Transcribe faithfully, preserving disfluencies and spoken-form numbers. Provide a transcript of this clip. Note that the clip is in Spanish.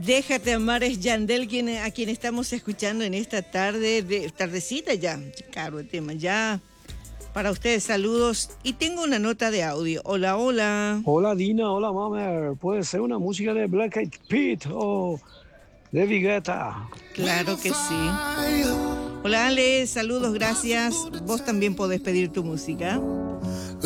Déjate amar es Yandel quien, a quien estamos escuchando en esta tarde, de, tardecita ya, claro el tema, ya para ustedes saludos y tengo una nota de audio. Hola, hola. Hola Dina, hola Mamer, puede ser una música de Black Eyed Peas o de Vigueta. Claro que sí. Hola Ale, saludos, gracias. Vos también podés pedir tu música.